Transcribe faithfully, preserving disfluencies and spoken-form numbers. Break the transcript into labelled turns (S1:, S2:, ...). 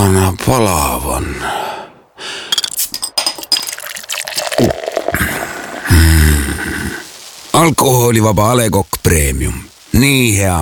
S1: Ihana palavan. Mm. Alkoholivaba A Le Coq Premium. Niin hea